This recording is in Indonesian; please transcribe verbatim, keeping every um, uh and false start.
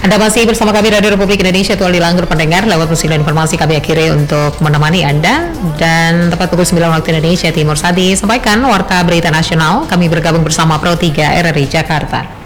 Anda masih bersama kami Radio Republik Indonesia, Tual Dilanggur pendengar. Lewat musikan informasi kami akhiri untuk menemani Anda. Dan tepat pukul sembilan waktu Indonesia Timur saat disampaikan Warta Berita Nasional. Kami bergabung bersama Pro tiga R R I Jakarta.